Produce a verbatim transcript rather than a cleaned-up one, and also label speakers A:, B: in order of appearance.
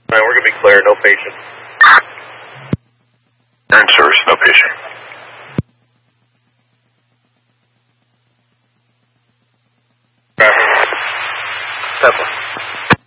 A: Alright, we're gonna be clear, no patient.
B: You're in service, no patient.
A: Traffic. Pepper.